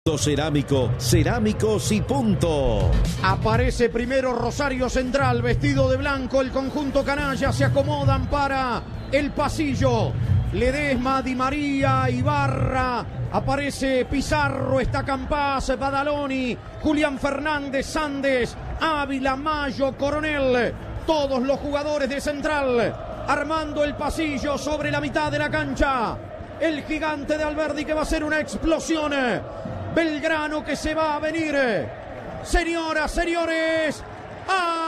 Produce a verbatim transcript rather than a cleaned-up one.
Cerámico, cerámicos y punto. Aparece primero Rosario Central, vestido de blanco, el conjunto canalla, se acomodan para el pasillo. Ledesma, Di María, Ibarra, aparece Pizarro, está Campás, Badaloni, Julián Fernández, Sandes, Ávila, Mayo, Coronel, todos los jugadores de Central, armando el pasillo sobre la mitad de la cancha. El gigante de Alberdi que va a ser una explosión. Belgrano que se va a venir. Señoras, señores, ¡ah!